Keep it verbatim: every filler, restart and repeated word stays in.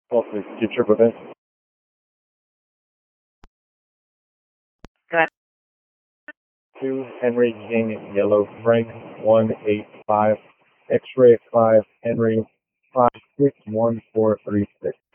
Also, keep trip event. Go ahead. Two Henry King Yellow Frank one eight five X-ray five Henry five six one four three six.